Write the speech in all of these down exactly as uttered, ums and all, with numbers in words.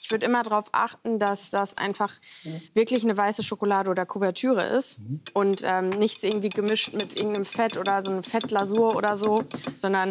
Ich würde immer darauf achten, dass das einfach wirklich eine weiße Schokolade oder Kuvertüre ist mhm. und ähm, nichts irgendwie gemischt mit irgendeinem Fett oder so eine Fettlasur oder so, sondern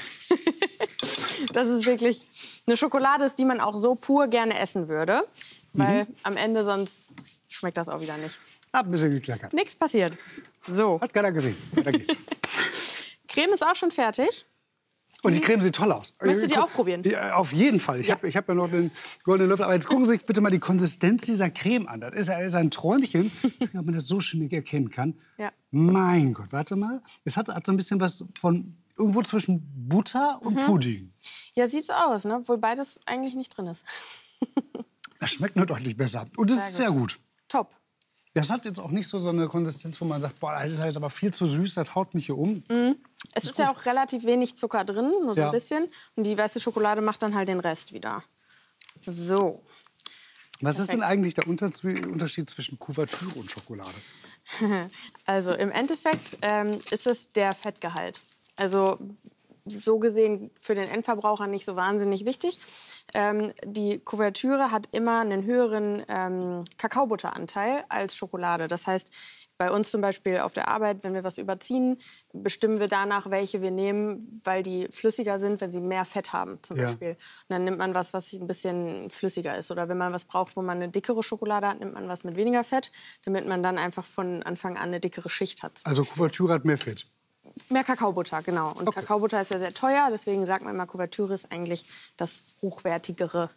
dass es wirklich eine Schokolade ist, die man auch so pur gerne essen würde, weil mhm. am Ende sonst schmeckt das auch wieder nicht. Hab ein bisschen gekleckert. Nichts passiert. So. Hat keiner gesehen. Da geht's. Creme ist auch schon fertig. Und die Creme sieht toll aus. Möchtest du die auch probieren? Ja, auf jeden Fall. Ich ja. habe ich hab ja noch den goldenen Löffel. Aber jetzt gucken Sie sich bitte mal die Konsistenz dieser Creme an. Das ist, das ist ein Träumchen. Ich weiß nicht, ob man das so schön erkennen kann. Ja. Mein Gott, warte mal. Es hat, hat so ein bisschen was von irgendwo zwischen Butter und mhm. Pudding. Ja, sieht so aus, ne? Obwohl beides eigentlich nicht drin ist. Das schmeckt nur deutlich besser. Und das ist sehr gut. Top. Das hat jetzt auch nicht so, so eine Konsistenz, wo man sagt, boah, das ist jetzt aber viel zu süß, das haut mich hier um. Mhm. Es ist, ist ja auch relativ wenig Zucker drin, nur so ja. ein bisschen. Und die weiße Schokolade macht dann halt den Rest wieder. So. Was Perfekt. Ist denn eigentlich der Unterschied zwischen Kuvertüre und Schokolade? Also im Endeffekt ähm, ist es der Fettgehalt. Also so gesehen für den Endverbraucher nicht so wahnsinnig wichtig. Ähm, die Kuvertüre hat immer einen höheren ähm, Kakaobutteranteil als Schokolade. Das heißt, bei uns zum Beispiel auf der Arbeit, wenn wir was überziehen, bestimmen wir danach, welche wir nehmen, weil die flüssiger sind, wenn sie mehr Fett haben zum ja. Beispiel. Und dann nimmt man was, was ein bisschen flüssiger ist. Oder wenn man was braucht, wo man eine dickere Schokolade hat, nimmt man was mit weniger Fett, damit man dann einfach von Anfang an eine dickere Schicht hat. Also Kuvertüre hat mehr Fett? Mehr Kakaobutter, genau. Und okay. Kakaobutter ist ja sehr teuer, deswegen sagt man immer, Kuvertüre ist eigentlich das hochwertigere.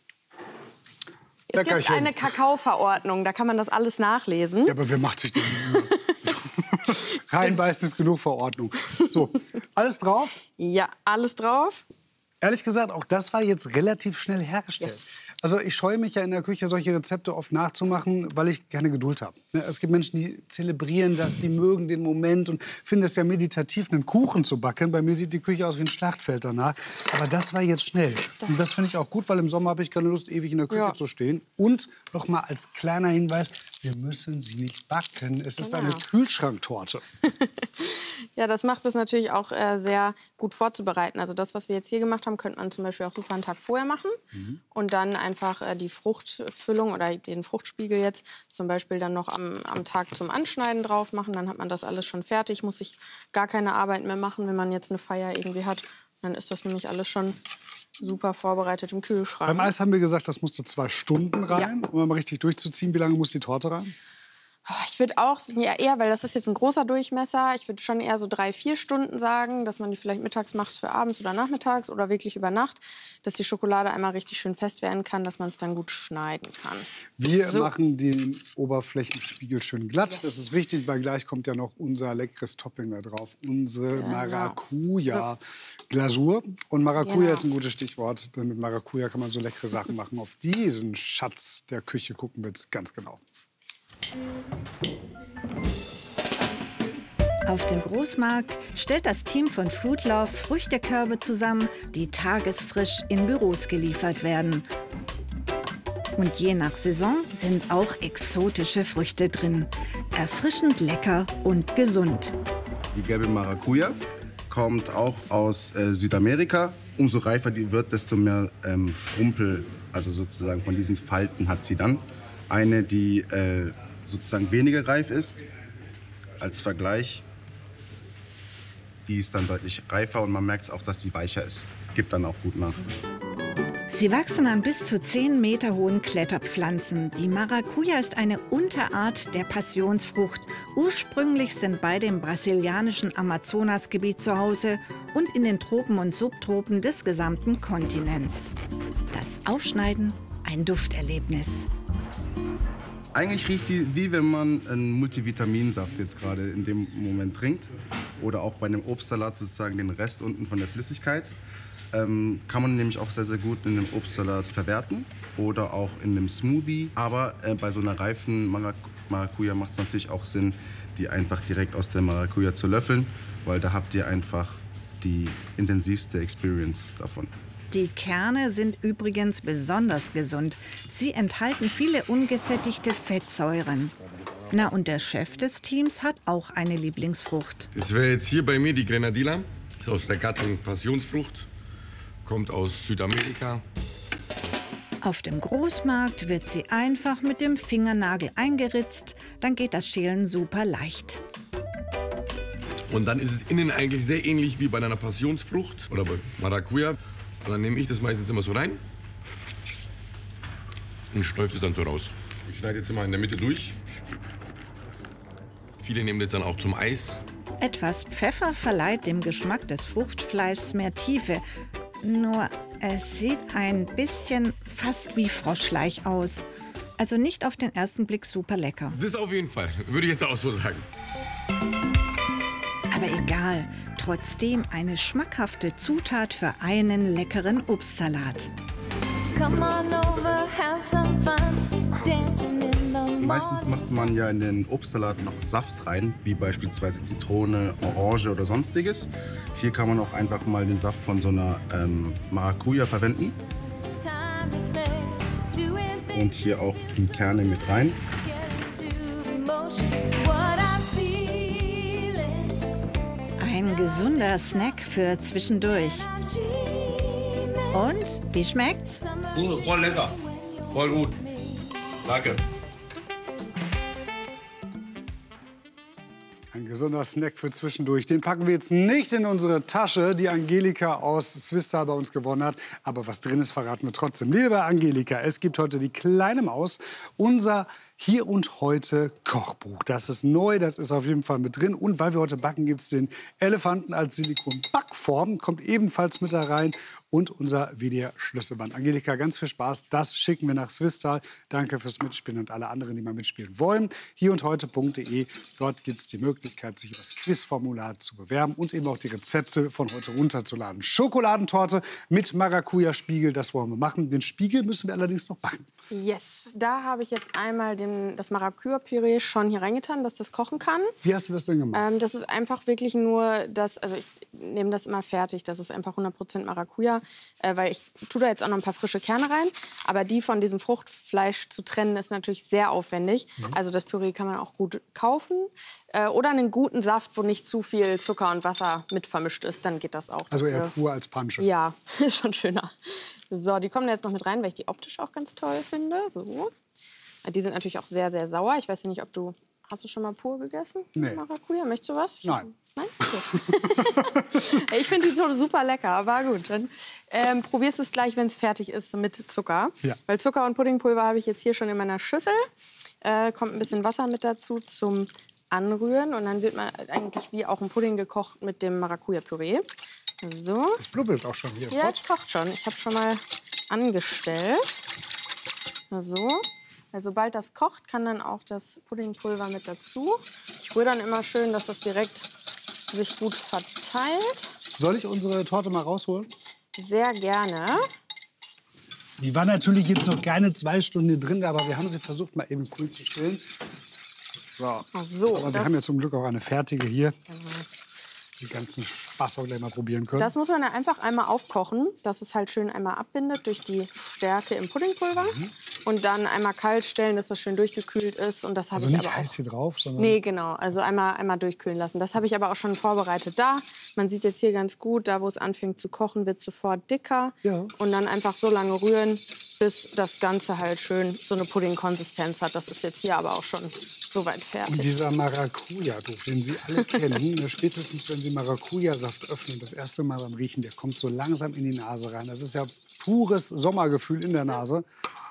Es gibt eine Kakaoverordnung, da kann man das alles nachlesen. Ja, aber wer macht sich denn reinbeißt ist genug Verordnung. So, alles drauf? Ja, alles drauf. Ehrlich gesagt, auch das war jetzt relativ schnell hergestellt. Yes. Also ich scheue mich ja in der Küche, solche Rezepte oft nachzumachen, weil ich keine Geduld habe. Es gibt Menschen, die zelebrieren das, die mögen den Moment und finden es ja meditativ, einen Kuchen zu backen. Bei mir sieht die Küche aus wie ein Schlachtfeld danach. Aber das war jetzt schnell. Das und das finde ich auch gut, weil im Sommer habe ich keine Lust, ewig in der Küche ja. zu stehen. Und noch mal als kleiner Hinweis, wir müssen sie nicht backen. Es ist genau. eine Kühlschranktorte. Ja, das macht es natürlich auch äh, sehr gut vorzubereiten. Also das, was wir jetzt hier gemacht haben, könnte man zum Beispiel auch super einen Tag vorher machen. Mhm. Und dann einfach äh, die Fruchtfüllung oder den Fruchtspiegel jetzt zum Beispiel dann noch am, am Tag zum Anschneiden drauf machen. Dann hat man das alles schon fertig, muss sich gar keine Arbeit mehr machen, wenn man jetzt eine Feier irgendwie hat. Dann ist das nämlich alles schon super vorbereitet im Kühlschrank. Beim Eis haben wir gesagt, das musste zwei Stunden rein, ja. um mal richtig durchzuziehen. Wie lange muss die Torte rein? Ich würde auch ja, eher, weil das ist jetzt ein großer Durchmesser, ich würde schon eher so drei, vier Stunden sagen, dass man die vielleicht mittags macht für abends oder nachmittags oder wirklich über Nacht, dass die Schokolade einmal richtig schön fest werden kann, dass man es dann gut schneiden kann. Wir so. machen den Oberflächenspiegel schön glatt. Yes. Das ist wichtig, weil gleich kommt ja noch unser leckeres Topping da drauf. Unsere genau. Maracuja-Glasur. Und Maracuja genau. ist ein gutes Stichwort, denn mit Maracuja kann man so leckere Sachen machen. Auf diesen Schatz der Küche gucken wir jetzt ganz genau. Auf dem Großmarkt stellt das Team von Fruit Love Früchtekörbe zusammen, die tagesfrisch in Büros geliefert werden. Und je nach Saison sind auch exotische Früchte drin. Erfrischend lecker und gesund. Die gelbe Maracuja kommt auch aus äh, Südamerika. Umso reifer die wird, desto mehr ähm, Schrumpel, also sozusagen von diesen Falten hat sie dann. Eine, die äh, sozusagen weniger reif ist, als Vergleich, die ist dann deutlich reifer und man merkt auch, dass sie weicher ist. Gibt dann auch gut nach. Sie wachsen an bis zu zehn Meter hohen Kletterpflanzen. Die Maracuja ist eine Unterart der Passionsfrucht. Ursprünglich sind beide im brasilianischen Amazonasgebiet zu Hause und in den Tropen und Subtropen des gesamten Kontinents. Das Aufschneiden, ein Dufterlebnis. Eigentlich riecht die, wie wenn man einen Multivitaminsaft jetzt gerade in dem Moment trinkt. Oder auch bei einem Obstsalat sozusagen den Rest unten von der Flüssigkeit. Ähm, kann man nämlich auch sehr, sehr gut in einem Obstsalat verwerten. Oder auch in einem Smoothie. Aber äh, bei so einer reifen Marac Maracuja macht es natürlich auch Sinn, die einfach direkt aus der Maracuja zu löffeln. Weil da habt ihr einfach die intensivste Experience davon. Die Kerne sind übrigens besonders gesund. Sie enthalten viele ungesättigte Fettsäuren. Na, und der Chef des Teams hat auch eine Lieblingsfrucht. Das wäre jetzt hier bei mir die Grenadilla. Ist aus der Gattung Passionsfrucht. Kommt aus Südamerika. Auf dem Großmarkt wird sie einfach mit dem Fingernagel eingeritzt, dann geht das Schälen super leicht. Und dann ist es innen eigentlich sehr ähnlich wie bei einer Passionsfrucht oder bei Maracuja. Und dann nehme ich das meistens immer so rein und schläuft es dann so raus. Ich schneide jetzt immer in der Mitte durch. Viele nehmen das dann auch zum Eis. Etwas Pfeffer verleiht dem Geschmack des Fruchtfleischs mehr Tiefe. Nur es sieht ein bisschen fast wie Froschleich aus. Also nicht auf den ersten Blick super lecker. Das auf jeden Fall, würde ich jetzt auch so sagen. Aber egal, trotzdem eine schmackhafte Zutat für einen leckeren Obstsalat. Meistens macht man ja in den Obstsalat noch Saft rein, wie beispielsweise Zitrone, Orange oder sonstiges. Hier kann man auch einfach mal den Saft von so einer ähm, Maracuja verwenden. Und hier auch die Kerne mit rein. Ein gesunder Snack für zwischendurch. Und, wie schmeckt's? Uh, voll lecker. Voll gut. Danke. Ein gesunder Snack für zwischendurch. Den packen wir jetzt nicht in unsere Tasche, die Angelika aus Swisstal bei uns gewonnen hat. Aber was drin ist, verraten wir trotzdem. Liebe Angelika, es gibt heute die kleine Maus, unser Hier und Heute Kochbuch. Das ist neu, das ist auf jeden Fall mit drin. Und weil wir heute backen, gibt es den Elefanten als Silikon-Backform. Kommt ebenfalls mit da rein. Und unser W D R-Schlüsselband. Angelika, ganz viel Spaß. Das schicken wir nach Swisstal. Danke fürs Mitspielen und alle anderen, die mal mitspielen wollen. hier und heute punkt de. Dort gibt es die Möglichkeit, sich über das Quizformular zu bewerben und eben auch die Rezepte von heute runterzuladen. Schokoladentorte mit Maracuja-Spiegel, das wollen wir machen. Den Spiegel müssen wir allerdings noch backen. Yes, da habe ich jetzt einmal den, das Maracuja-Püree schon hier reingetan, dass das kochen kann. Wie hast du das denn gemacht? Ähm, das ist einfach wirklich nur das, also ich nehme das immer fertig, das ist einfach hundert Prozent Maracuja, äh, weil ich tue da jetzt auch noch ein paar frische Kerne rein, aber die von diesem Fruchtfleisch zu trennen ist natürlich sehr aufwendig. Mhm. Also das Püree kann man auch gut kaufen äh, oder einen guten Saft, wo nicht zu viel Zucker und Wasser mit vermischt ist, dann geht das auch. Also eher dafür. pur als Pansche. Ja, ist schon schöner. So, die kommen da jetzt noch mit rein, weil ich die optisch auch ganz toll finde. So. Die sind natürlich auch sehr, sehr sauer. Ich weiß ja nicht, ob du... Hast du schon mal pur gegessen? Nee. Maracuja, möchtest du was? Ich, Nein. Nein? Okay. Ich finde die so super lecker, aber gut. Dann ähm, probierst du es gleich, wenn es fertig ist, mit Zucker. Ja. Weil Zucker und Puddingpulver habe ich jetzt hier schon in meiner Schüssel. Äh, kommt ein bisschen Wasser mit dazu zum Anrühren. Und dann wird man eigentlich wie auch ein Pudding gekocht mit dem Maracuja-Püree. So. Es blubbelt auch schon hier. Ja, es kocht schon. Ich habe schon mal angestellt. So. Weil sobald das kocht, kann dann auch das Puddingpulver mit dazu. Ich rühre dann immer schön, dass das direkt sich gut verteilt. Soll ich unsere Torte mal rausholen? Sehr gerne. Die war natürlich jetzt noch keine zwei Stunden drin, aber wir haben sie versucht, mal eben cool zu stellen. So. Ach so, aber wir das- haben ja zum Glück auch eine fertige hier. Die ganzen Spaß auch gleich mal probieren können. Das muss man dann einfach einmal aufkochen, dass es halt schön einmal abbindet durch die Stärke im Puddingpulver. Mhm. Und dann einmal kalt stellen, dass das schön durchgekühlt ist. Und das habe also ich nicht aber auch. heiß hier drauf, sondern... Nee, genau. Also einmal, einmal durchkühlen lassen. Das habe ich aber auch schon vorbereitet da. Man sieht jetzt hier ganz gut, da wo es anfängt zu kochen, wird sofort dicker. Ja. Und dann einfach so lange rühren, bis das Ganze halt schön so eine Puddingkonsistenz hat. Das ist jetzt hier aber auch schon soweit fertig. Und dieser Maracuja-Duft, den Sie alle kennen, spätestens wenn Sie Maracuja-Saft öffnen, das erste Mal beim Riechen, der kommt so langsam in die Nase rein. Das ist ja pures Sommergefühl in der Nase.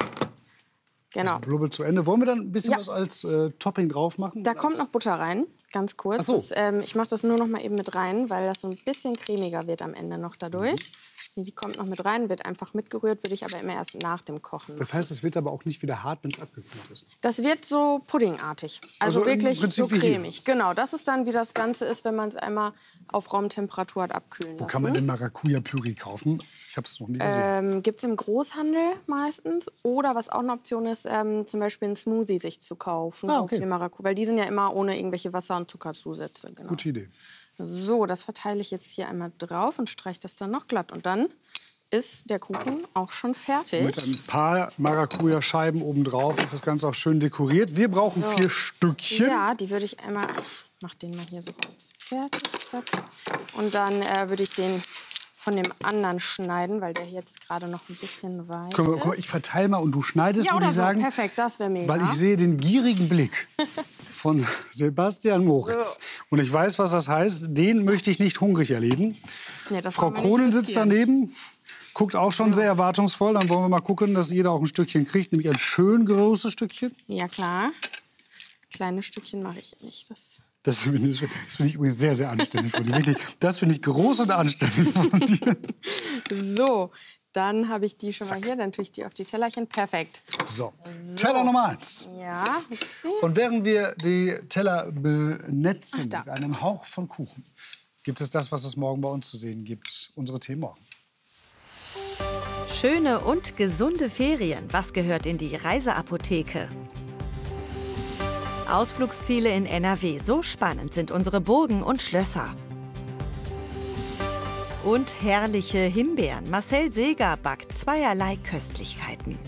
Genau. Also blubbelt zu Ende. Wollen wir dann ein bisschen Ja. was als äh, Topping drauf machen? Da kommt noch Butter rein, ganz kurz. Ach so. Das, ähm, ich mache das nur noch mal eben mit rein, weil das so ein bisschen cremiger wird am Ende noch dadurch. Mhm. Die kommt noch mit rein, wird einfach mitgerührt, würde ich aber immer erst nach dem Kochen. Das heißt, es wird aber auch nicht wieder hart, wenn es abgekühlt ist. Das wird so puddingartig, also, Also im wirklich Prinzip so wie hier. cremig. Genau, das ist dann, wie das Ganze ist, wenn man es einmal auf Raumtemperatur hat abkühlen lassen. Wo kann man denn Maracuja-Püree kaufen? Ich habe es noch nie gesehen. Ähm, Gibt es im Großhandel meistens. Oder was auch eine Option ist, ähm, zum Beispiel einen Smoothie sich zu kaufen. Ah, auf okay. die Maracu- Weil die sind ja immer ohne irgendwelche Wasser- und Zuckerzusätze. Genau. Gute Idee. So, das verteile ich jetzt hier einmal drauf und streiche das dann noch glatt. Und dann ist der Kuchen auch schon fertig. Mit ein paar Maracuja-Scheiben obendrauf ist das Ganze auch schön dekoriert. Wir brauchen vier Stückchen. Ja, die würde ich einmal, ich mache den mal hier so kurz fertig, zack. Und dann äh, würde ich den von dem anderen schneiden, weil der jetzt gerade noch ein bisschen weich Können wir, ist. guck mal, ich verteile mal und du schneidest, Ja, würde oder ich so. sagen. Perfekt, das wäre mega. Weil ich sehe den gierigen Blick von Sebastian Moritz. So. Und ich weiß, was das heißt. Den möchte ich nicht hungrig erleben. Nee, das Frau wollen wir nicht Kronen sitzt riskieren. daneben, guckt auch schon sehr erwartungsvoll. Dann wollen wir mal gucken, dass jeder auch ein Stückchen kriegt, nämlich ein schön großes Stückchen. Ja, klar. Kleine Stückchen mache ich nicht. Das Das finde ich, das finde ich übrigens sehr, sehr anständig von dir. Wirklich, das finde ich groß und anständig von dir. So, dann habe ich die schon mal hier. Dann tue ich die auf die Tellerchen. Perfekt. So, Teller Nummer eins. Ja, upsie. Und während wir die Teller benetzen Ach, da. mit einem Hauch von Kuchen, gibt es das, was es morgen bei uns zu sehen gibt. Unsere Themen morgen. Schöne und gesunde Ferien. Was gehört in die Reiseapotheke? Ausflugsziele in N R W. So spannend sind unsere Burgen und Schlösser. Und herrliche Himbeeren. Marcel Seeger backt zweierlei Köstlichkeiten.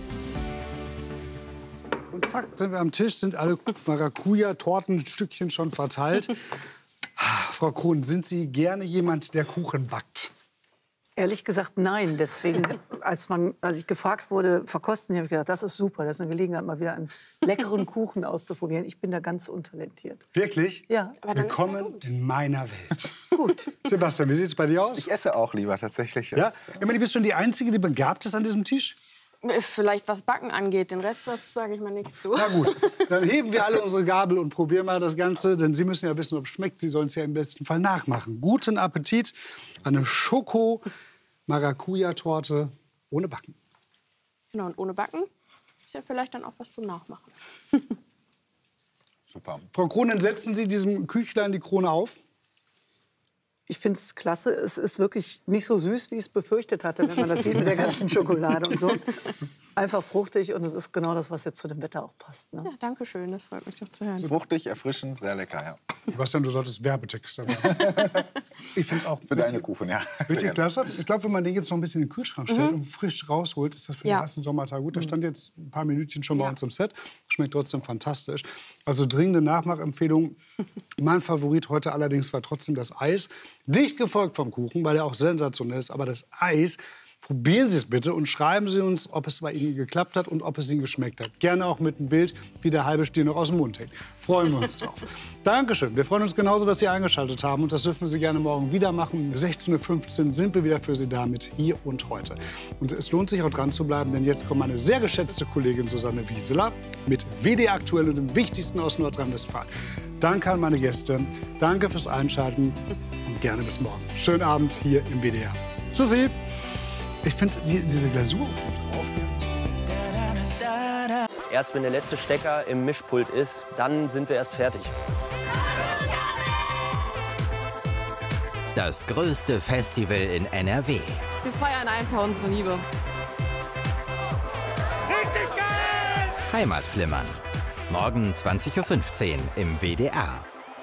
Und zack, sind wir am Tisch, sind alle Maracuja-Tortenstückchen schon verteilt. Frau Krohn, sind Sie gerne jemand, der Kuchen backt? Ehrlich gesagt, nein. Deswegen, als, man, als ich gefragt wurde, verkosten, habe ich gedacht, das ist super. Das ist eine Gelegenheit, mal wieder einen leckeren Kuchen auszuprobieren. Ich bin da ganz untalentiert. Wirklich? Ja. Aber dann ist ja Willkommen gut. in meiner Welt. Gut. Sebastian, wie sieht es bei dir aus? Ich esse auch lieber tatsächlich. Ja? Es- Emily, bist du die Einzige, die begabt ist an diesem Tisch? Vielleicht was Backen angeht. Den Rest, das sage ich mal nichts zu. Na gut, dann heben wir alle unsere Gabel und probieren mal das Ganze. Denn Sie müssen ja wissen, ob es schmeckt. Sie sollen es ja im besten Fall nachmachen. Guten Appetit. Eine Schoko-Maracuja-Torte ohne Backen. Genau, und ohne Backen ist ja vielleicht dann auch was zum Nachmachen. Super. Frau Kronen, setzen Sie diesem Küchlein die Krone auf? Ich finde es klasse. Es ist wirklich nicht so süß, wie ich es befürchtet hatte, wenn man das sieht mit der ganzen Schokolade und so. Einfach fruchtig und es ist genau das, was jetzt zu dem Wetter auch passt. Ne? Ja, danke schön. Das freut mich doch zu hören. Fruchtig, erfrischend, sehr lecker, ja. Sebastian, du solltest Werbetext dabei. Ich finde es auch Für deine Kuchen, ja. richtig Sehr gerne. klasse. Ich glaube, wenn man den jetzt noch ein bisschen in den Kühlschrank stellt und frisch rausholt, ist das für Ja. den ersten Sommertag gut. Der stand jetzt ein paar Minütchen schon bei uns im Set. Schmeckt trotzdem fantastisch. Also dringende Nachmachempfehlung. Mein Favorit heute allerdings war trotzdem das Eis. Dicht gefolgt vom Kuchen, weil der auch sensationell ist. Aber das Eis, probieren Sie es bitte und schreiben Sie uns, ob es bei Ihnen geklappt hat und ob es Ihnen geschmeckt hat. Gerne auch mit einem Bild, wie der halbe Stiel noch aus dem Mund hängt. Freuen wir uns drauf. Dankeschön. Wir freuen uns genauso, dass Sie eingeschaltet haben. Und das dürfen Sie gerne morgen wieder machen. Um sechzehn Uhr fünfzehn sind wir wieder für Sie da mit Hier und Heute. Und es lohnt sich auch dran zu bleiben, denn jetzt kommt meine sehr geschätzte Kollegin Susanne Wieseler mit W D R aktuell und dem Wichtigsten aus Nordrhein-Westfalen. Danke an meine Gäste. Danke fürs Einschalten und gerne bis morgen. Schönen Abend hier im W D R. Tschüssi. Ich finde die, diese Glasur gut drauf. Erst wenn der letzte Stecker im Mischpult ist, dann sind wir erst fertig. Das größte Festival in N R W. Wir feiern einfach unsere Liebe. Heimatflimmern. Morgen zwanzig Uhr fünfzehn im W D R.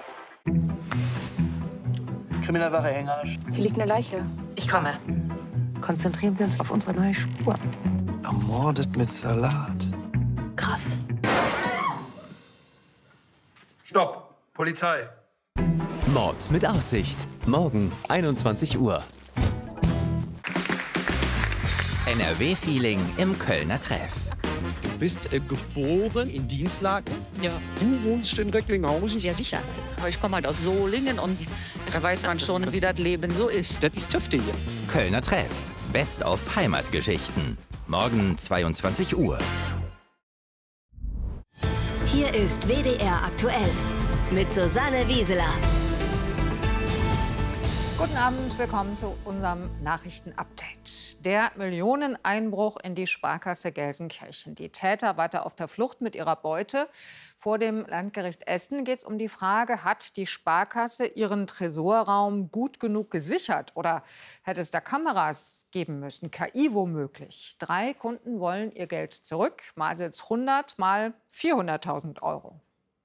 Kriminalwache Hänger. Hier liegt eine Leiche. Ich komme. Konzentrieren wir uns auf unsere neue Spur. Ermordet mit Salat. Krass. Stopp! Polizei! Mord mit Aussicht. Morgen einundzwanzig Uhr. N R W-Feeling im Kölner Treff. Du bist äh, geboren in Dienstlaken? Ja. Du wohnst in Recklinghausen? Ja, sicher. Aber ich komme halt aus Solingen und da weiß man schon, wie das Leben so ist. Das ist Töfte hier. Kölner Treff. Best of Heimatgeschichten. Morgen zweiundzwanzig Uhr. Hier ist W D R aktuell mit Susanne Wieseler. Guten Abend, willkommen zu unserem Nachrichtenupdate. Der Millioneneinbruch in die Sparkasse Gelsenkirchen. Die Täter weiter auf der Flucht mit ihrer Beute. Vor dem Landgericht Essen geht es um die Frage, hat die Sparkasse ihren Tresorraum gut genug gesichert? Oder hätte es da Kameras geben müssen, K I womöglich? Drei Kunden wollen ihr Geld zurück, mal sind es hundert, mal vierhunderttausend Euro.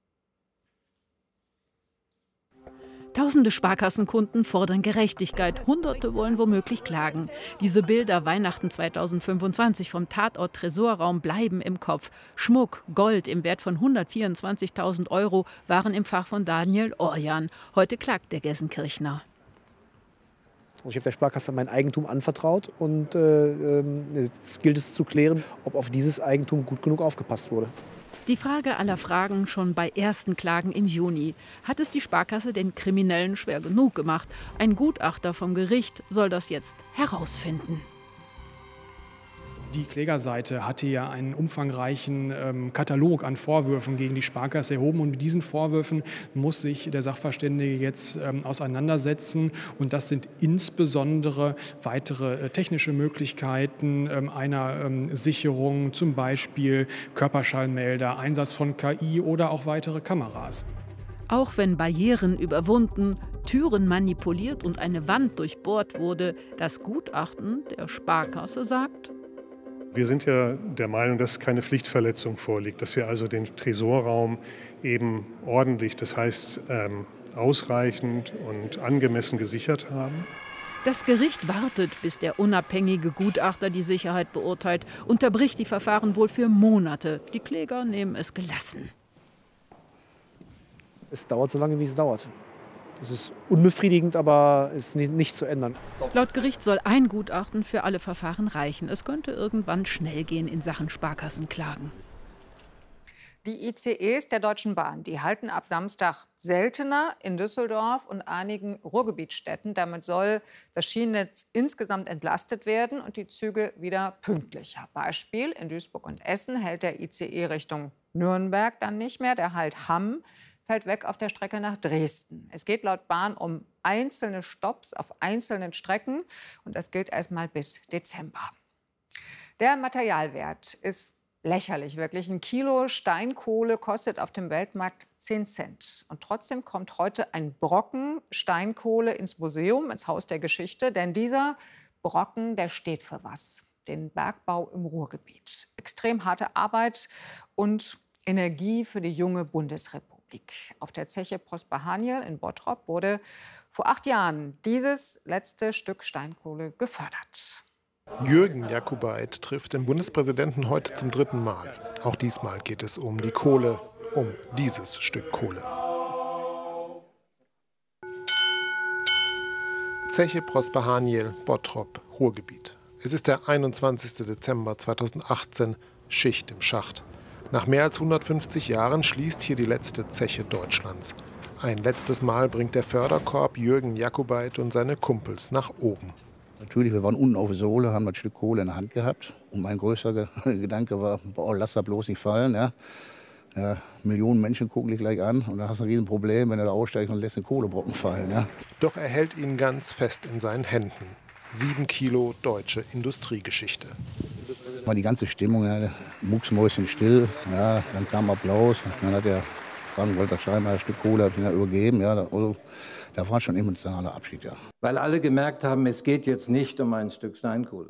Tausende Sparkassenkunden fordern Gerechtigkeit. Hunderte wollen womöglich klagen. Diese Bilder Weihnachten zweitausendfünfundzwanzig vom Tatort Tresorraum bleiben im Kopf. Schmuck, Gold im Wert von hundertvierundzwanzigtausend Euro waren im Fach von Daniel Orjan. Heute klagt der Gelsenkirchner. Ich habe der Sparkasse mein Eigentum anvertraut und äh, es gilt es zu klären, ob auf dieses Eigentum gut genug aufgepasst wurde. Die Frage aller Fragen schon bei ersten Klagen im Juni. Hat es die Sparkasse den Kriminellen schwer genug gemacht? Ein Gutachter vom Gericht soll das jetzt herausfinden. Die Klägerseite hatte ja einen umfangreichen ähm, Katalog an Vorwürfen gegen die Sparkasse erhoben. Und mit diesen Vorwürfen muss sich der Sachverständige jetzt ähm, auseinandersetzen. Und das sind insbesondere weitere äh, technische Möglichkeiten ähm, einer ähm, Sicherung, zum Beispiel Körperschallmelder, Einsatz von K I oder auch weitere Kameras. Auch wenn Barrieren überwunden, Türen manipuliert und eine Wand durchbohrt wurde, das Gutachten der Sparkasse sagt: Wir sind ja der Meinung, dass keine Pflichtverletzung vorliegt, dass wir also den Tresorraum eben ordentlich, das heißt ähm, ausreichend und angemessen gesichert haben. Das Gericht wartet, bis der unabhängige Gutachter die Sicherheit beurteilt, unterbricht die Verfahren wohl für Monate. Die Kläger nehmen es gelassen. Es dauert so lange, wie es dauert. Es ist unbefriedigend, aber es ist nicht, nicht zu ändern. Laut Gericht soll ein Gutachten für alle Verfahren reichen. Es könnte irgendwann schnell gehen in Sachen Sparkassenklagen. Die I C Es der Deutschen Bahn, die halten ab Samstag seltener in Düsseldorf und einigen Ruhrgebietsstädten. Damit soll das Schienennetz insgesamt entlastet werden und die Züge wieder pünktlicher. Beispiel: In Duisburg und Essen hält der I C E Richtung Nürnberg dann nicht mehr. Der Halt Hamm fällt weg auf der Strecke nach Dresden. Es geht laut Bahn um einzelne Stopps auf einzelnen Strecken und das gilt erst mal bis Dezember. Der Materialwert ist lächerlich, wirklich. Ein Kilo Steinkohle kostet auf dem Weltmarkt zehn Cent. Und trotzdem kommt heute ein Brocken Steinkohle ins Museum, ins Haus der Geschichte. Denn dieser Brocken, der steht für was? Den Bergbau im Ruhrgebiet. Extrem harte Arbeit und Energie für die junge Bundesrepublik. Auf der Zeche Prosper Haniel in Bottrop wurde vor acht Jahren dieses letzte Stück Steinkohle gefördert. Jürgen Jakubait trifft den Bundespräsidenten heute zum dritten Mal. Auch diesmal geht es um die Kohle, um dieses Stück Kohle. Zeche Prosper Haniel, Bottrop, Ruhrgebiet. Es ist der einundzwanzigste Dezember zweitausendachtzehn, Schicht im Schacht. Nach mehr als hundertfünfzig Jahren schließt hier die letzte Zeche Deutschlands. Ein letztes Mal bringt der Förderkorb Jürgen Jakubait und seine Kumpels nach oben. Natürlich, wir waren unten auf der Sohle, haben das Stück Kohle in der Hand gehabt. Und mein größter Gedanke war, boah, lass das bloß nicht fallen. Ja. Ja, Millionen Menschen gucken dich gleich an und dann hast du ein Riesenproblem, wenn du da aussteigst und lässt den Kohlebrocken fallen. Ja. Doch er hält ihn ganz fest in seinen Händen. Sieben Kilo deutsche Industriegeschichte. War die ganze Stimmung, ja, mucksmäuschen still, ja, dann kam Applaus, dann hat der Frank-Walter Steinmeier ein Stück Kohle hat ihn übergeben, ja, also, da war schon ein emotionaler Abschied, ja. Weil alle gemerkt haben, es geht jetzt nicht um ein Stück Steinkohle,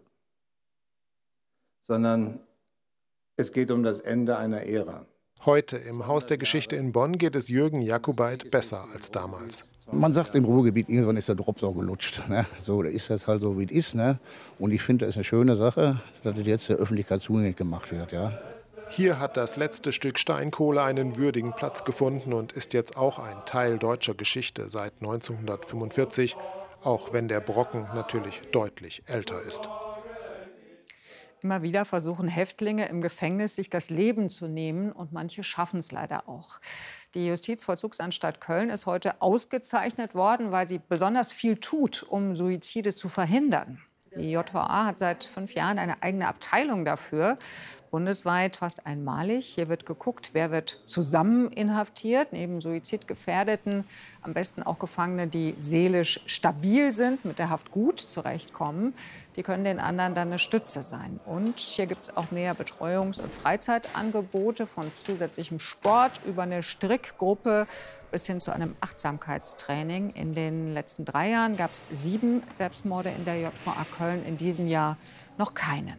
sondern es geht um das Ende einer Ära. Heute im Haus der Geschichte in Bonn geht es Jürgen Jakubait besser als damals. Man sagt im Ruhrgebiet, irgendwann ist der Drops auch gelutscht. Ne? So, da ist das halt so, wie es ist. Ne? Und ich finde, das ist eine schöne Sache, dass das jetzt der Öffentlichkeit zugänglich gemacht wird. Ja? Hier hat das letzte Stück Steinkohle einen würdigen Platz gefunden und ist jetzt auch ein Teil deutscher Geschichte seit neunzehnhundertfünfundvierzig, auch wenn der Brocken natürlich deutlich älter ist. Immer wieder versuchen Häftlinge im Gefängnis, sich das Leben zu nehmen, und manche schaffen es leider auch. Die Justizvollzugsanstalt Köln ist heute ausgezeichnet worden, weil sie besonders viel tut, um Suizide zu verhindern. Die J V A hat seit fünf Jahren eine eigene Abteilung dafür, bundesweit fast einmalig. Hier wird geguckt, wer wird zusammen inhaftiert, neben Suizidgefährdeten, am besten auch Gefangene, die seelisch stabil sind, mit der Haft gut zurechtkommen. Die können den anderen dann eine Stütze sein. Und hier gibt es auch mehr Betreuungs- und Freizeitangebote, von zusätzlichem Sport über eine Strickgruppe bis hin zu einem Achtsamkeitstraining. In den letzten drei Jahren gab es sieben Selbstmorde in der J V A Köln, in diesem Jahr noch keinen.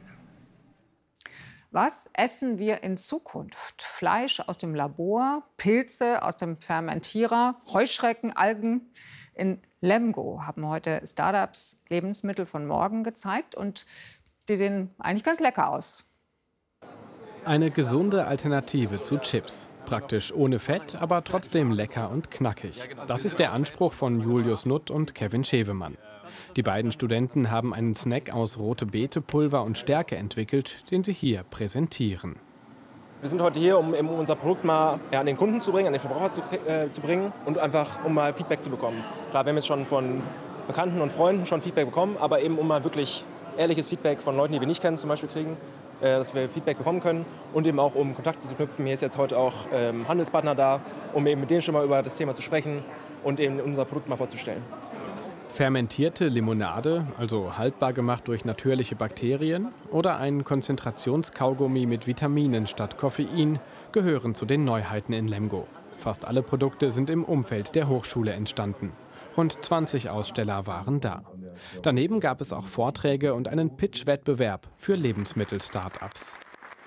Was essen wir in Zukunft? Fleisch aus dem Labor, Pilze aus dem Fermentierer, Heuschrecken, Algen. In Lemgo haben heute Startups Lebensmittel von morgen gezeigt und die sehen eigentlich ganz lecker aus. Eine gesunde Alternative zu Chips. Praktisch ohne Fett, aber trotzdem lecker und knackig. Das ist der Anspruch von Julius Nutt und Kevin Schevemann. Die beiden Studenten haben einen Snack aus Rote-Beete-Pulver und Stärke entwickelt, den sie hier präsentieren. Wir sind heute hier, um unser Produkt mal ja, an den Kunden zu bringen, an den Verbraucher zu, äh, zu bringen und einfach, um mal Feedback zu bekommen. Klar, wir haben jetzt schon von Bekannten und Freunden schon Feedback bekommen, aber eben um mal wirklich ehrliches Feedback von Leuten, die wir nicht kennen, zum Beispiel kriegen, äh, dass wir Feedback bekommen können und eben auch um Kontakte zu knüpfen. Hier ist jetzt heute auch ähm, Handelspartner da, um eben mit denen schon mal über das Thema zu sprechen und eben unser Produkt mal vorzustellen. Fermentierte Limonade, also haltbar gemacht durch natürliche Bakterien, oder ein Konzentrationskaugummi mit Vitaminen statt Koffein gehören zu den Neuheiten in Lemgo. Fast alle Produkte sind im Umfeld der Hochschule entstanden. Rund zwanzig Aussteller waren da. Daneben gab es auch Vorträge und einen Pitch-Wettbewerb für Lebensmittel-Startups.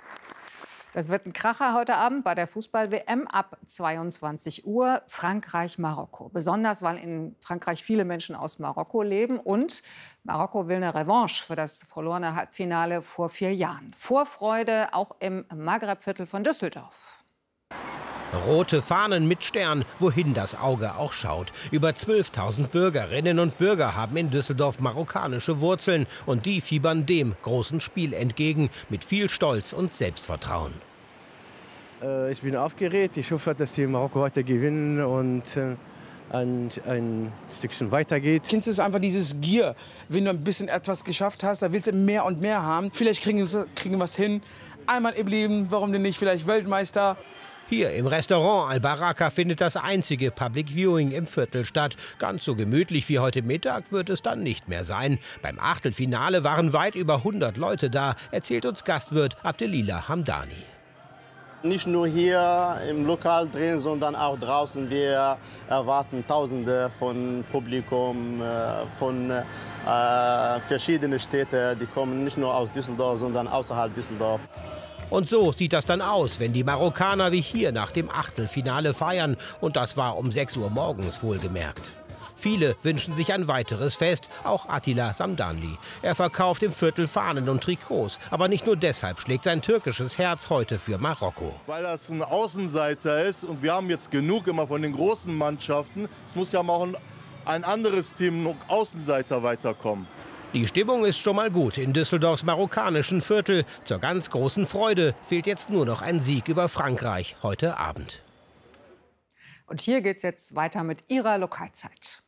Das wird ein Kracher heute Abend bei der Fußball-W M ab zweiundzwanzig Uhr. Frankreich-Marokko. Besonders, weil in Frankreich viele Menschen aus Marokko leben. Und Marokko will eine Revanche für das verlorene Halbfinale vor vier Jahren. Vorfreude auch im Maghreb-Viertel von Düsseldorf. Rote Fahnen mit Stern, wohin das Auge auch schaut. Über zwölftausend Bürgerinnen und Bürger haben in Düsseldorf marokkanische Wurzeln. Und die fiebern dem großen Spiel entgegen mit viel Stolz und Selbstvertrauen. Äh, ich bin aufgeregt. Ich hoffe, dass die Marokko heute gewinnen und äh, ein, ein Stückchen weitergeht. Kennst du einfach dieses Gier? Wenn du ein bisschen etwas geschafft hast, da willst du mehr und mehr haben. Vielleicht kriegen wir kriegen was hin. Einmal im Leben, warum denn nicht? Vielleicht Weltmeister. Hier im Restaurant Al-Baraka findet das einzige Public Viewing im Viertel statt. Ganz so gemütlich wie heute Mittag wird es dann nicht mehr sein. Beim Achtelfinale waren weit über hundert Leute da, erzählt uns Gastwirt Abdelila Hamdani. Nicht nur hier im Lokal drin, sondern auch draußen. Wir erwarten Tausende von Publikum, von äh, verschiedenen Städten. Die kommen nicht nur aus Düsseldorf, sondern außerhalb Düsseldorf. Und so sieht das dann aus, wenn die Marokkaner wie hier nach dem Achtelfinale feiern. Und das war um sechs Uhr morgens wohlgemerkt. Viele wünschen sich ein weiteres Fest, auch Attila Samdanli. Er verkauft im Viertel Fahnen und Trikots. Aber nicht nur deshalb schlägt sein türkisches Herz heute für Marokko. Weil das ein Außenseiter ist und wir haben jetzt genug immer von den großen Mannschaften. Es muss ja auch ein, ein anderes Team, noch Außenseiter, weiterkommen. Die Stimmung ist schon mal gut in Düsseldorfs marokkanischen Viertel. Zur ganz großen Freude fehlt jetzt nur noch ein Sieg über Frankreich heute Abend. Und hier geht's jetzt weiter mit Ihrer Lokalzeit.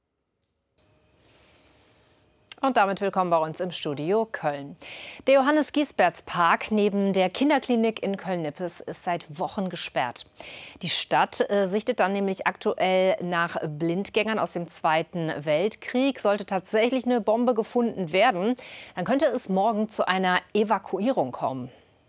Und damit willkommen bei uns im Studio Köln. Der Johannes-Giesberts-Park neben der Kinderklinik in Köln-Nippes ist seit Wochen gesperrt. Die Stadt äh, sichtet dann nämlich aktuell nach Blindgängern aus dem Zweiten Weltkrieg. Sollte tatsächlich eine Bombe gefunden werden, dann könnte es morgen zu einer Evakuierung kommen.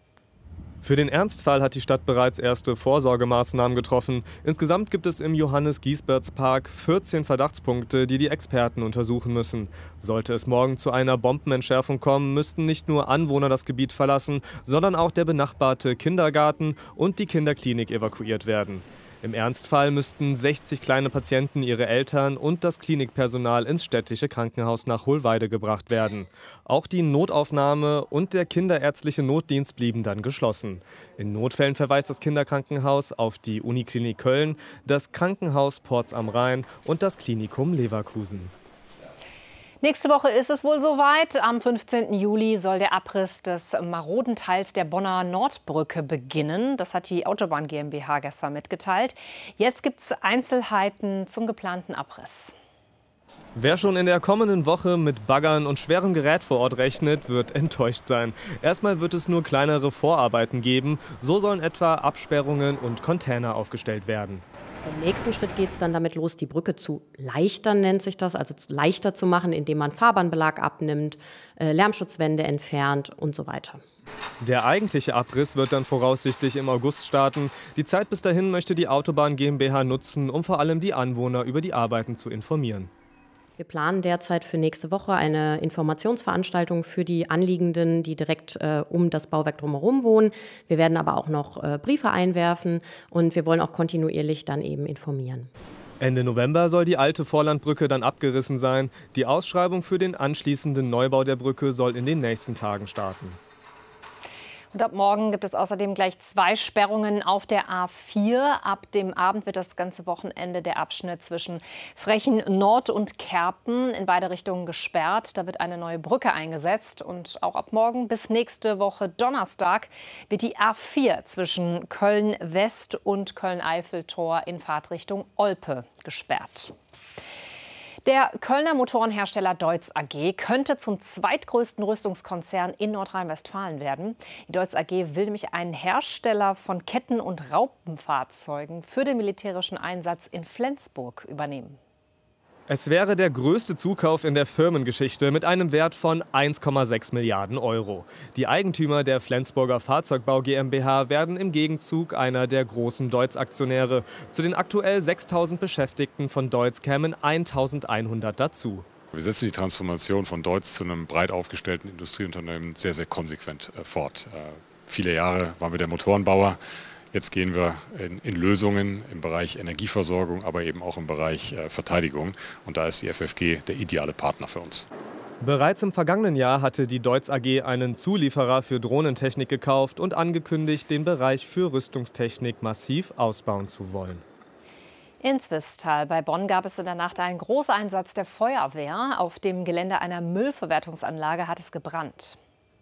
Für den Ernstfall hat die Stadt bereits erste Vorsorgemaßnahmen getroffen. Insgesamt gibt es im Johannes-Giesberts-Park vierzehn Verdachtspunkte, die die Experten untersuchen müssen. Sollte es morgen zu einer Bombenentschärfung kommen, müssten nicht nur Anwohner das Gebiet verlassen, sondern auch der benachbarte Kindergarten und die Kinderklinik evakuiert werden. Im Ernstfall müssten sechzig kleine Patienten, ihre Eltern und das Klinikpersonal ins städtische Krankenhaus nach Hohlweide gebracht werden. Auch die Notaufnahme und der kinderärztliche Notdienst blieben dann geschlossen. In Notfällen verweist das Kinderkrankenhaus auf die Uniklinik Köln, das Krankenhaus Porz am Rhein und das Klinikum Leverkusen. Nächste Woche ist es wohl soweit. Am fünfzehnten Juli soll der Abriss des maroden Teils der Bonner Nordbrücke beginnen. Das hat die Autobahn GmbH gestern mitgeteilt. Jetzt gibt es Einzelheiten zum geplanten Abriss. Wer schon in der kommenden Woche mit Baggern und schwerem Gerät vor Ort rechnet, wird enttäuscht sein. Erstmal wird es nur kleinere Vorarbeiten geben. So sollen etwa Absperrungen und Container aufgestellt werden. Im nächsten Schritt geht es dann damit los, die Brücke zu leichtern, nennt sich das, also leichter zu machen, indem man Fahrbahnbelag abnimmt, äh, Lärmschutzwände entfernt und so weiter. Der eigentliche Abriss wird dann voraussichtlich im August starten. Die Zeit bis dahin möchte die Autobahn GmbH nutzen, um vor allem die Anwohner über die Arbeiten zu informieren. Wir planen derzeit für nächste Woche eine Informationsveranstaltung für die Anliegenden, die direkt äh, um das Bauwerk drumherum wohnen. Wir werden aber auch noch äh, Briefe einwerfen und wir wollen auch kontinuierlich dann eben informieren. Ende November soll die alte Vorlandbrücke dann abgerissen sein. Die Ausschreibung für den anschließenden Neubau der Brücke soll in den nächsten Tagen starten. Und ab morgen gibt es außerdem gleich zwei Sperrungen auf der A vier. Ab dem Abend wird das ganze Wochenende der Abschnitt zwischen Frechen Nord und Kerpen in beide Richtungen gesperrt. Da wird eine neue Brücke eingesetzt. Und auch ab morgen bis nächste Woche Donnerstag wird die A vier zwischen Köln West und Köln-Eiffeltor in Fahrtrichtung Olpe gesperrt. Der Kölner Motorenhersteller Deutz A G könnte zum zweitgrößten Rüstungskonzern in Nordrhein-Westfalen werden. Die Deutz A G will nämlich einen Hersteller von Ketten- und Raupenfahrzeugen für den militärischen Einsatz in Flensburg übernehmen. Es wäre der größte Zukauf in der Firmengeschichte mit einem Wert von eins Komma sechs Milliarden Euro. Die Eigentümer der Flensburger Fahrzeugbau GmbH werden im Gegenzug einer der großen Deutz-Aktionäre. Zu den aktuell sechstausend Beschäftigten von Deutz kämen eintausendeinhundert dazu. Wir setzen die Transformation von Deutz zu einem breit aufgestellten Industrieunternehmen sehr, sehr konsequent äh, fort. Äh, viele Jahre waren wir der Motorenbauer. Jetzt gehen wir in, in Lösungen im Bereich Energieversorgung, aber eben auch im Bereich äh, Verteidigung. Und da ist die F F G der ideale Partner für uns. Bereits im vergangenen Jahr hatte die Deutz A G einen Zulieferer für Drohnentechnik gekauft und angekündigt, den Bereich für Rüstungstechnik massiv ausbauen zu wollen. In Zwistal bei Bonn gab es in der Nacht einen Großeinsatz der Feuerwehr. Auf dem Gelände einer Müllverwertungsanlage hat es gebrannt.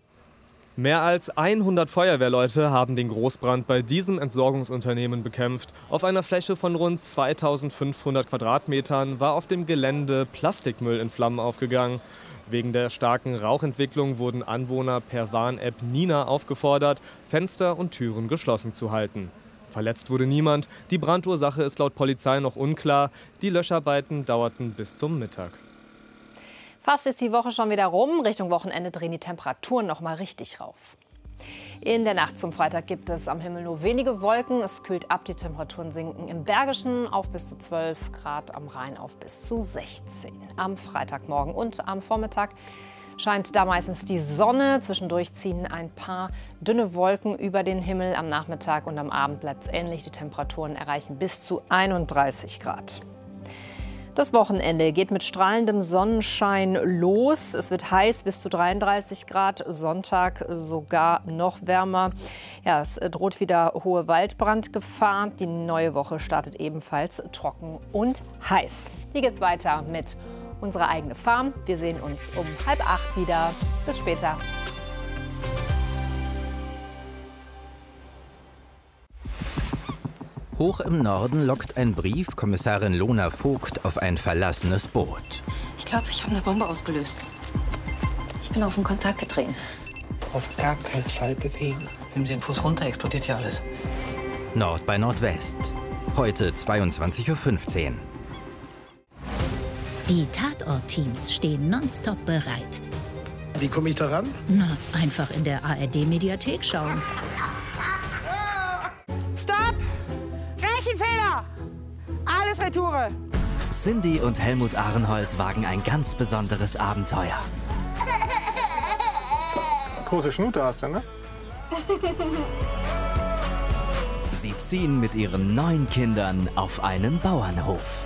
Mehr als hundert Feuerwehrleute haben den Großbrand bei diesem Entsorgungsunternehmen bekämpft. Auf einer Fläche von rund zweitausendfünfhundert Quadratmetern war auf dem Gelände Plastikmüll in Flammen aufgegangen. Wegen der starken Rauchentwicklung wurden Anwohner per Warn-App Nina aufgefordert, Fenster und Türen geschlossen zu halten. Verletzt wurde niemand. Die Brandursache ist laut Polizei noch unklar. Die Löscharbeiten dauerten bis zum Mittag. Fast ist die Woche schon wieder rum. Richtung Wochenende drehen die Temperaturen noch mal richtig rauf. In der Nacht zum Freitag gibt es am Himmel nur wenige Wolken. Es kühlt ab, die Temperaturen sinken im Bergischen auf bis zu zwölf Grad, am Rhein auf bis zu sechzehn. Am Freitagmorgen und am Vormittag scheint da meistens die Sonne. Zwischendurch ziehen ein paar dünne Wolken über den Himmel. Am Nachmittag und am Abend bleibt es ähnlich. Die Temperaturen erreichen bis zu einunddreißig Grad. Das Wochenende geht mit strahlendem Sonnenschein los. Es wird heiß, bis zu dreiunddreißig Grad. Sonntag sogar noch wärmer. Ja, es droht wieder hohe Waldbrandgefahr. Die neue Woche startet ebenfalls trocken und heiß. Hier geht's weiter mit unserer eigenen Farm. Wir sehen uns um halb acht wieder. Bis später. Hoch im Norden lockt ein Brief Kommissarin Lona Vogt auf ein verlassenes Boot. Ich glaube, ich habe eine Bombe ausgelöst. Ich bin auf den Kontakt getreten. Auf gar keinen Fall bewegen. Nehmen Sie den Fuß runter, explodiert ja alles. Nord bei Nordwest. Heute zweiundzwanzig Uhr fünfzehn. Die Tatort-Teams stehen nonstop bereit. Wie komme ich da ran? Na, einfach in der A R D-Mediathek schauen. Stopp! Rechenfehler! Alles Retoure! Cindy und Helmut Ahrenhold wagen ein ganz besonderes Abenteuer. Große Schnute hast du, ne? Sie ziehen mit ihren neun Kindern auf einen Bauernhof.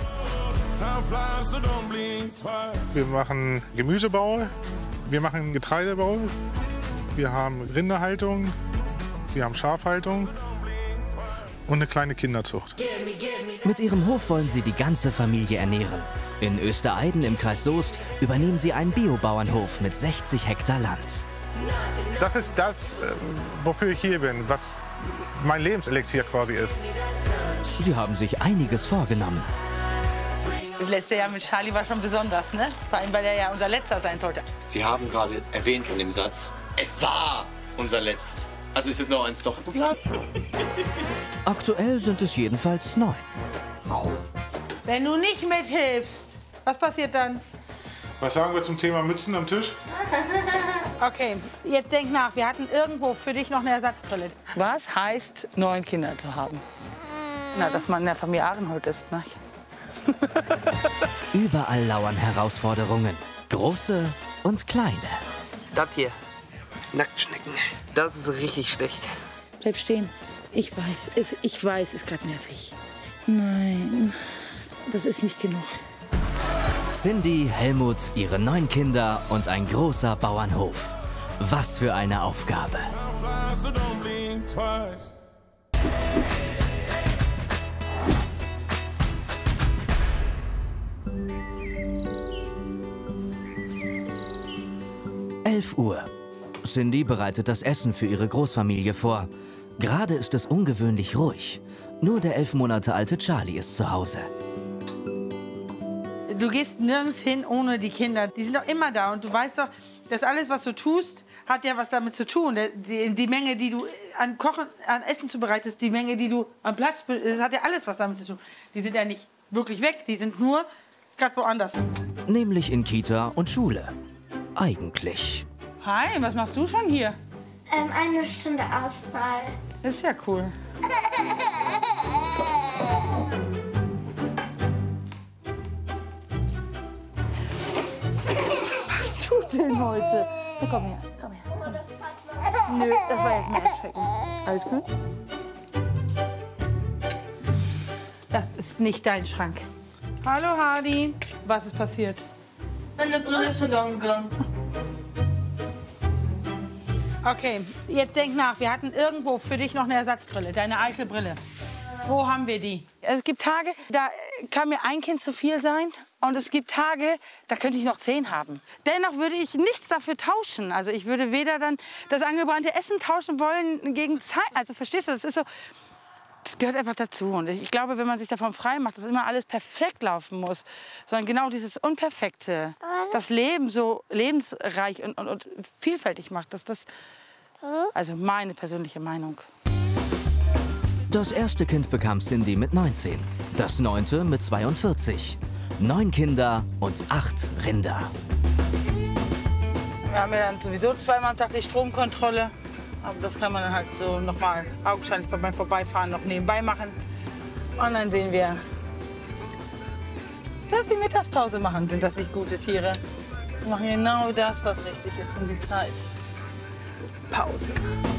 Wir machen Gemüsebau, wir machen Getreidebau, wir haben Rinderhaltung, wir haben Schafhaltung und eine kleine Kinderzucht. Mit ihrem Hof wollen sie die ganze Familie ernähren. In Östereiden im Kreis Soest übernehmen sie einen Biobauernhof mit sechzig Hektar Land. Das ist das, wofür ich hier bin, was mein Lebenselixier quasi ist. Sie haben sich einiges vorgenommen. Das letzte Jahr mit Charlie war schon besonders, ne? Vor allem, weil er ja unser Letzter sein sollte. Sie haben gerade erwähnt in dem Satz, es war unser Letztes. Also ist es noch eins doch geplant? Aktuell sind es jedenfalls neun. Wenn du nicht mithilfst, was passiert dann? Was sagen wir zum Thema Mützen am Tisch? Okay, jetzt denk nach. Wir hatten irgendwo für dich noch eine Ersatzbrille. Was heißt, neun Kinder zu haben? Na, dass man in der Familie Ahrenhold ist, ne? Überall lauern Herausforderungen. Große und kleine. Das hier. Nacktschnecken. Das ist richtig schlecht. Bleib stehen. Ich weiß, es, ich weiß, ist gerade nervig. Nein, das ist nicht genug. Cindy, Helmut, ihre neun Kinder und ein großer Bauernhof. Was für eine Aufgabe. so don't blink twice. elf Uhr. Cindy bereitet das Essen für ihre Großfamilie vor. Gerade ist es ungewöhnlich ruhig. Nur der elf Monate alte Charlie ist zu Hause. Du gehst nirgends hin ohne die Kinder. Die sind doch immer da. Und du weißt doch, dass alles, was du tust, hat ja was damit zu tun. Die, die Menge, die du an Kochen, an Essen zubereitest, die Menge, die du am Platz, das hat ja alles was damit zu tun. Die sind ja nicht wirklich weg, die sind nur gerade woanders. Nämlich in Kita und Schule. Eigentlich. Hi, was machst du schon hier? Ähm, eine Stunde Auswahl. Das ist ja cool. Was machst du denn heute? Na, komm her, komm her, komm her. Nö, das war jetzt mehr erschreckend. Alles gut? Das ist nicht dein Schrank. Hallo, Hardy. Was ist passiert? Meine Brille ist verloren gegangen. Okay, jetzt denk nach. Wir hatten irgendwo für dich noch eine Ersatzbrille, deine alte Brille. Wo haben wir die? Es gibt Tage, da kann mir ein Kind zu viel sein. Und es gibt Tage, da könnte ich noch zehn haben. Dennoch würde ich nichts dafür tauschen. Also ich würde weder dann das angebrannte Essen tauschen wollen gegen Zeit. Also verstehst du, das ist so, das gehört einfach dazu. Und ich glaube, wenn man sich davon frei macht, dass immer alles perfekt laufen muss, sondern genau dieses Unperfekte, das Leben so lebensreich und, und, und vielfältig macht, dass das, also meine persönliche Meinung. Das erste Kind bekam Cindy mit neunzehn, das neunte mit zweiundvierzig. Neun Kinder und acht Rinder. Wir haben ja dann sowieso zweimal am Tag die Stromkontrolle. Aber das kann man dann halt so noch mal augenscheinlich beim Vorbeifahren noch nebenbei machen. Und dann sehen wir, dass sie Mittagspause machen. Sind das nicht gute Tiere? Die machen genau das, was richtig ist um die Zeit. Pause.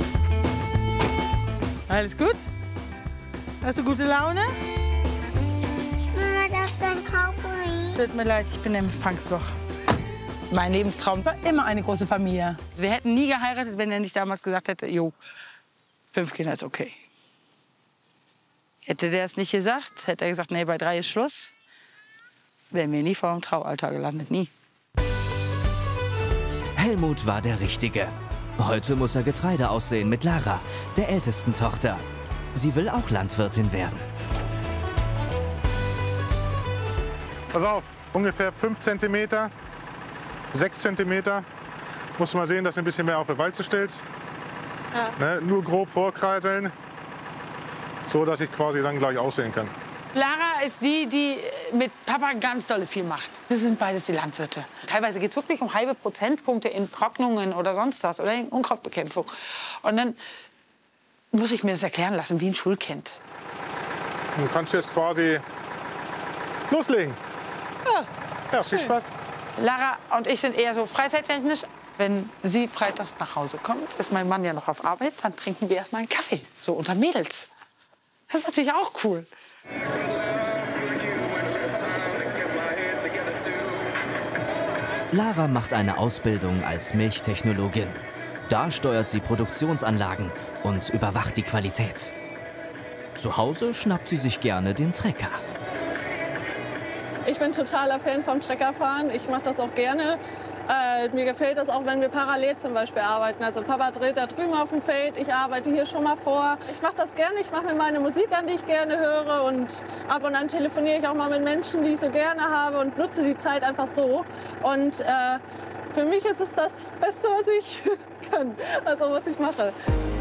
Alles gut? Hast du gute Laune? Mama, darf so ein Kaugummi? Tut mir leid, ich bin im Empfangsloch. Mein Lebenstraum war immer eine große Familie. Wir hätten nie geheiratet, wenn er nicht damals gesagt hätte, jo, fünf Kinder ist okay. Hätte der es nicht gesagt, hätte er gesagt, nee, bei drei ist Schluss, wären wir nie vor dem Traualtar gelandet, nie. Helmut war der Richtige. Heute muss er Getreide aussehen mit Lara, der ältesten Tochter. Sie will auch Landwirtin werden. Pass auf, ungefähr fünf Zentimeter. sechs Zentimeter. Musst du mal sehen, dass du ein bisschen mehr auf den Walze stellst. Ja. Ne, nur grob vorkreiseln, so dass ich quasi dann gleich aussehen kann. Lara ist die, die mit Papa ganz dolle viel macht. Das sind beides die Landwirte. Teilweise geht es wirklich um halbe Prozentpunkte in Trocknungen oder sonst was oder in Unkrautbekämpfung. Und dann muss ich mir das erklären lassen, wie ein Schulkind. Du kannst jetzt quasi loslegen. Ja, ja viel Spaß. Lara und ich sind eher so freizeittechnisch. Wenn sie freitags nach Hause kommt, ist mein Mann ja noch auf Arbeit, dann trinken wir erst mal einen Kaffee, so unter Mädels. Das ist natürlich auch cool. Lara macht eine Ausbildung als Milchtechnologin. Da steuert sie Produktionsanlagen und überwacht die Qualität. Zu Hause schnappt sie sich gerne den Trecker. Ich bin totaler Fan vom Treckerfahren. Ich mache das auch gerne. Äh, mir gefällt das auch, wenn wir parallel zum Beispiel arbeiten. Also Papa dreht da drüben auf dem Feld, ich arbeite hier schon mal vor. Ich mache das gerne. Ich mache mir meine Musik an, die ich gerne höre. Und ab und an telefoniere ich auch mal mit Menschen, die ich so gerne habe und nutze die Zeit einfach so. Und äh, für mich ist es das Beste, was ich kann, also was ich mache.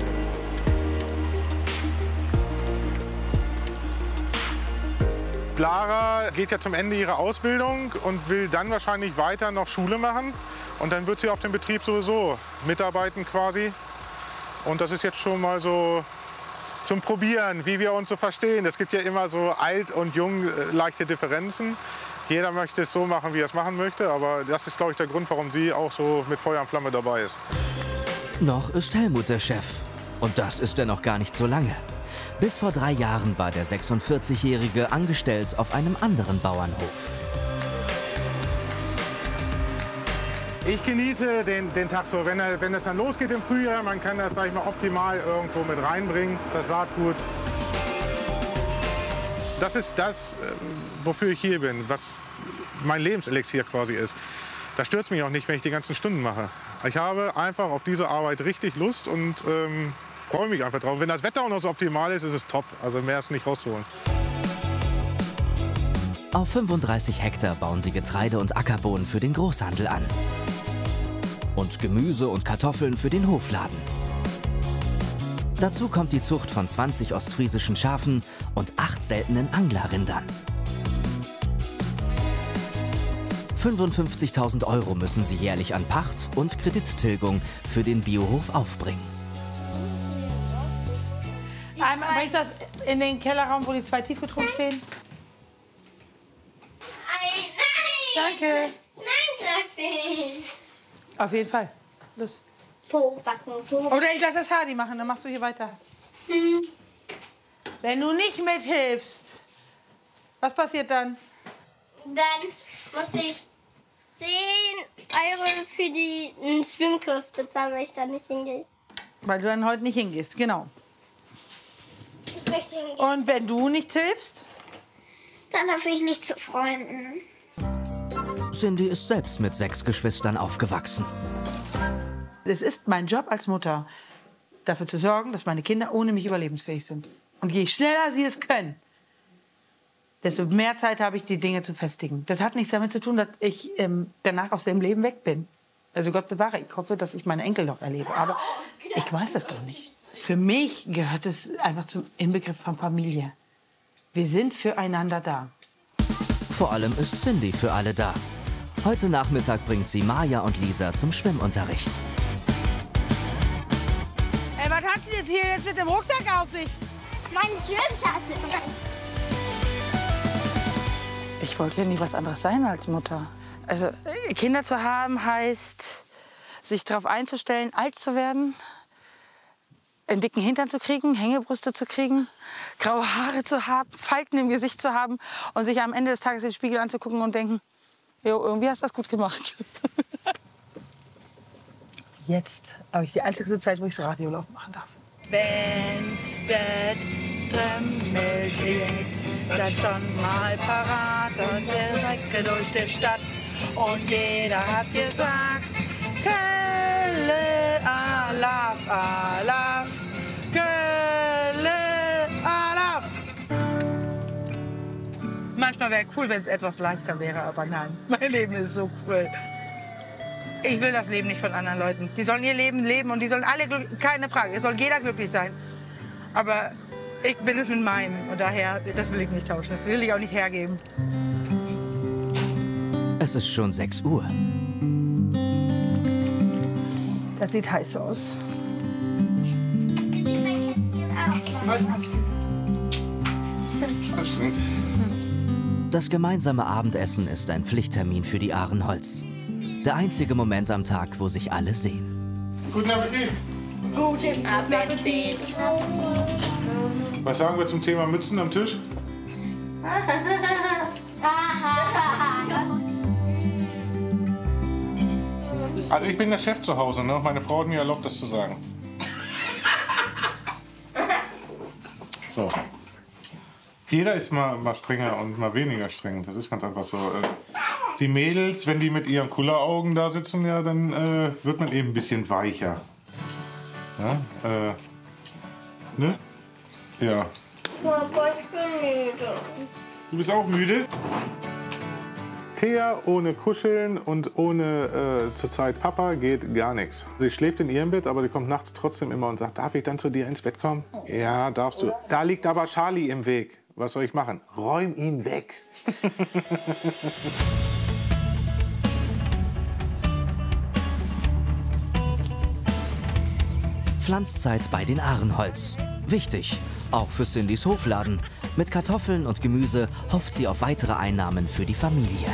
Lara geht ja zum Ende ihrer Ausbildung und will dann wahrscheinlich weiter noch Schule machen. Und dann wird sie auf dem Betrieb sowieso mitarbeiten quasi. Und das ist jetzt schon mal so zum Probieren, wie wir uns so verstehen. Es gibt ja immer so alt und jung äh, leichte Differenzen. Jeder möchte es so machen, wie er es machen möchte. Aber das ist, glaube ich, der Grund, warum sie auch so mit Feuer und Flamme dabei ist. Noch ist Helmut der Chef. Und das ist er noch gar nicht so lange. Bis vor drei Jahren war der sechsundvierzigjährige angestellt auf einem anderen Bauernhof. Ich genieße den, den Tag so, wenn, er, wenn es dann losgeht im Frühjahr, man kann das, sag ich mal, optimal irgendwo mit reinbringen, das Saatgut. Das ist das, wofür ich hier bin, was mein Lebenselixier quasi ist. Das stört mich auch nicht, wenn ich die ganzen Stunden mache. Ich habe einfach auf diese Arbeit richtig Lust und ähm, freue mich einfach drauf. Wenn das Wetter auch noch so optimal ist, ist es top. Also mehr ist nicht rauszuholen. Auf fünfunddreißig Hektar bauen sie Getreide und Ackerbohnen für den Großhandel an. Und Gemüse und Kartoffeln für den Hofladen. Dazu kommt die Zucht von zwanzig ostfriesischen Schafen und acht seltenen Anglerrindern. fünfundfünfzigtausend Euro müssen sie jährlich an Pacht und Kredittilgung für den Biohof aufbringen. Einmal, bringst du das in den Kellerraum, wo die zwei Tiefkühltruhen stehen? Nein! Danke. Nein, sag ich. Auf jeden Fall. Los. Po backen, po. Oder ich lasse das Hardy machen, dann machst du hier weiter. Hm. Wenn du nicht mithilfst, was passiert dann? Dann muss ich zehn Euro für die, einen Schwimmkurs bezahlen, weil ich da nicht hingehe. Weil du dann heute nicht hingehst, genau. Ich möchte hingehen. Und wenn du nicht hilfst? Dann darf ich nicht zu Freunden. Cindy ist selbst mit sechs Geschwistern aufgewachsen. Es ist mein Job als Mutter, dafür zu sorgen, dass meine Kinder ohne mich überlebensfähig sind. Und je schneller sie es können, desto mehr Zeit habe ich, die Dinge zu festigen. Das hat nichts damit zu tun, dass ich ähm, danach aus dem Leben weg bin. Also Gott bewahre, ich hoffe, dass ich meine Enkel noch erlebe. Aber ich weiß das doch nicht. Für mich gehört es einfach zum Inbegriff von Familie. Wir sind füreinander da. Vor allem ist Cindy für alle da. Heute Nachmittag bringt sie Maja und Lisa zum Schwimmunterricht. Ey, was hat denn jetzt hier jetzt mit dem Rucksack auf sich? Meine Schwimmtasche. Ich wollte ja nie was anderes sein als Mutter. Also Kinder zu haben heißt, sich darauf einzustellen, alt zu werden, einen dicken Hintern zu kriegen, Hängebrüste zu kriegen, graue Haare zu haben, Falten im Gesicht zu haben und sich am Ende des Tages in den Spiegel anzugucken und denken, jo, irgendwie hast du das gut gemacht. Jetzt habe ich die einzige Zeit, wo ich das Radiolauf machen darf. Wenn Bett tremmelt jetzt, bleibt schon mal parat und wir recken durch die Stadt. Und jeder hat gesagt, Kölle, Alaf, Alaf, Kölle, Alaf. Manchmal wäre cool, wenn es etwas leichter wäre, aber nein, mein Leben ist so cool. Ich will das Leben nicht von anderen Leuten. Die sollen ihr Leben leben und die sollen alle glücklich, keine Frage, es soll jeder glücklich sein. Aber ich bin es mit meinem und daher, das will ich nicht tauschen, das will ich auch nicht hergeben. Es ist schon sechs Uhr. Das sieht heiß aus. Das gemeinsame Abendessen ist ein Pflichttermin für die Ahrenholz. Der einzige Moment am Tag, wo sich alle sehen. Guten Appetit. Guten Appetit. Was sagen wir zum Thema Mützen am Tisch? Also ich bin der Chef zu Hause, ne? Meine Frau hat mir erlaubt, das zu sagen. So. Jeder ist mal, mal strenger und mal weniger streng. Das ist ganz einfach so. Die Mädels, wenn die mit ihren Kulleraugen da sitzen, ja, dann äh, wird man eben ein bisschen weicher. Ja, äh, ne? Ja. Papa, ich bin müde. Du bist auch müde? Thea ohne Kuscheln und ohne äh, zurzeit Papa geht gar nichts. Sie schläft in ihrem Bett, aber sie kommt nachts trotzdem immer und sagt, darf ich dann zu dir ins Bett kommen? Ja, darfst du. Da liegt aber Charlie im Weg. Was soll ich machen? Räum ihn weg. Pflanzzeit bei den Ahrenholz. Wichtig, auch für Cindys Hofladen. Mit Kartoffeln und Gemüse hofft sie auf weitere Einnahmen für die Familie.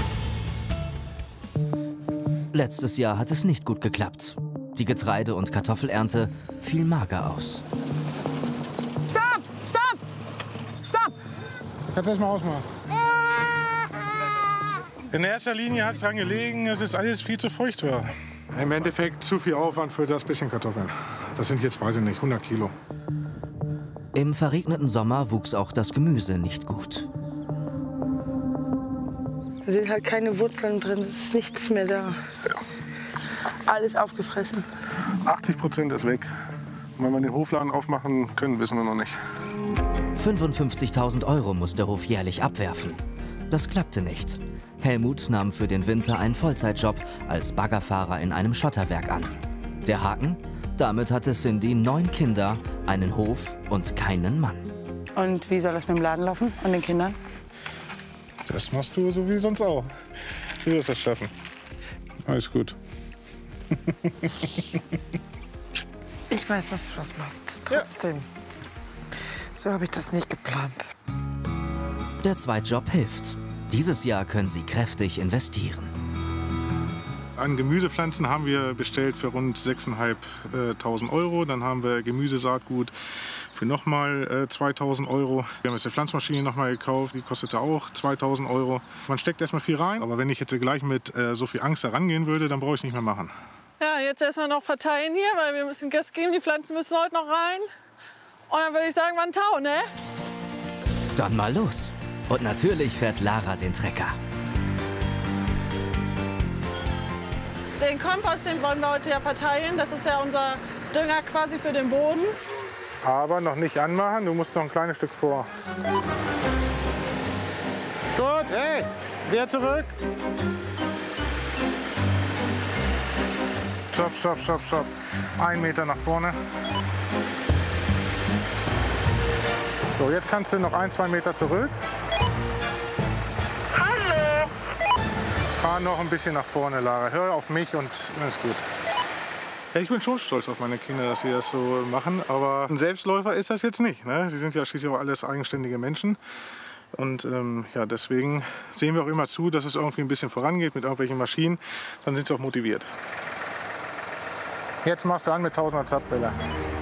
Letztes Jahr hat es nicht gut geklappt. Die Getreide- und Kartoffelernte fiel mager aus. Stopp! Stopp! Stopp! Kannst du das mal ausmachen? In erster Linie hat es daran gelegen, dass es alles viel zu feucht war. Im Endeffekt zu viel Aufwand für das bisschen Kartoffeln. Das sind jetzt, weiß ich nicht, hundert Kilo. Im verregneten Sommer wuchs auch das Gemüse nicht gut. Da sind halt keine Wurzeln drin, es ist nichts mehr da. Alles aufgefressen. achtzig Prozent ist weg. Und wenn wir den Hofladen aufmachen können, wissen wir noch nicht. fünfundfünfzigtausend Euro muss der Hof jährlich abwerfen. Das klappte nicht. Helmut nahm für den Winter einen Vollzeitjob als Baggerfahrer in einem Schotterwerk an. Der Haken? Damit hatte Cindy neun Kinder, einen Hof und keinen Mann. Und wie soll das mit dem Laden laufen und den Kindern? Das machst du so wie sonst auch. Du wirst das schaffen. Alles gut. Ich weiß, dass du das machst. Trotzdem. Ja. So habe ich das nicht geplant. Der Zweitjob hilft. Dieses Jahr können sie kräftig investieren. An Gemüsepflanzen haben wir bestellt für rund sechstausendfünfhundert Euro. Dann haben wir Gemüsesaatgut für nochmal äh, zweitausend Euro. Wir haben jetzt eine Pflanzmaschine noch mal gekauft, die kostete auch zweitausend Euro. Man steckt erstmal viel rein, aber wenn ich jetzt gleich mit äh, so viel Angst herangehen würde, dann brauche ich es nicht mehr machen. Ja, jetzt erstmal noch verteilen hier, weil wir müssen Gas geben. Die Pflanzen müssen heute noch rein. Und dann würde ich sagen, war ein Tau, ne? Dann mal los. Und natürlich fährt Lara den Trecker. Den Kompost, den wollen wir heute ja verteilen. Das ist ja unser Dünger quasi für den Boden. Aber noch nicht anmachen, du musst noch ein kleines Stück vor. Gut, hey, wieder zurück. Stopp, stopp, stopp, stopp. Ein Meter nach vorne. So, jetzt kannst du noch ein, zwei Meter zurück. Hallo. Fahr noch ein bisschen nach vorne, Lara. Hör auf mich und alles gut. Ja, ich bin schon stolz auf meine Kinder, dass sie das so machen. Aber ein Selbstläufer ist das jetzt nicht. Ne? Sie sind ja schließlich auch alles eigenständige Menschen. Und ähm, ja, deswegen sehen wir auch immer zu, dass es irgendwie ein bisschen vorangeht mit irgendwelchen Maschinen. Dann sind sie auch motiviert. Jetzt machst du an mit tausender Zapfwelle.